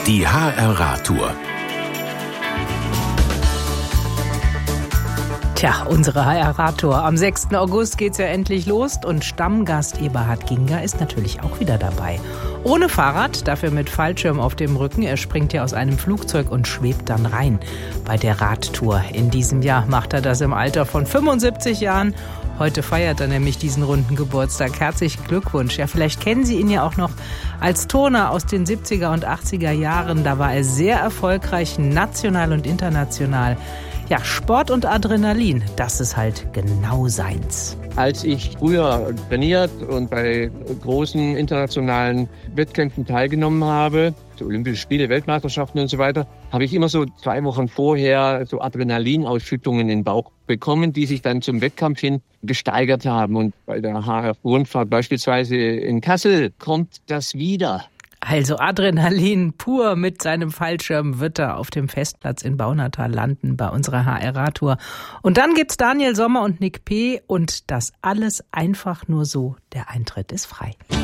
Die HR-Radtour. Tja, unsere HR-Radtour. Am 6. August geht's ja endlich los und Stammgast Eberhard Ginger ist natürlich auch wieder dabei. Ohne Fahrrad, dafür mit Fallschirm auf dem Rücken. Er springt ja aus einem Flugzeug und schwebt dann rein. Bei der Radtour in diesem Jahr macht er das im Alter von 75 Jahren. Heute feiert er nämlich diesen runden Geburtstag. Herzlichen Glückwunsch. Ja, vielleicht kennen Sie ihn ja auch noch als Turner aus den 70er und 80er Jahren. Da war er sehr erfolgreich, national und international. Ja, Sport und Adrenalin, das ist halt genau seins. Als ich früher trainiert und bei großen internationalen Wettkämpfen teilgenommen habe, so Olympische Spiele, Weltmeisterschaften und so weiter, habe ich immer so 2 Wochen vorher so Adrenalinausschüttungen in den Bauch bekommen, die sich dann zum Wettkampf hin gesteigert haben. Und bei der HR-Rundfahrt beispielsweise in Kassel kommt das wieder. Also Adrenalin pur mit seinem Fallschirm wird er auf dem Festplatz in Baunatal landen bei unserer HR-Radtour. Und dann gibt's Daniel Sommer und Nick P. und das alles einfach nur so. Der Eintritt ist frei.